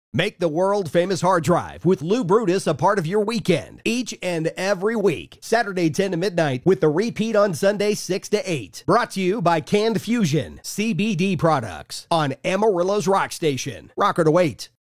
Make the world-famous hard drive with Lou Brutus a part of your weekend each and every week. Saturday 10 to midnight with the repeat on Sunday 6 to 8. Brought to you by Canned Fusion CBD products on Amarillo's Rock Station. Rocker to wait.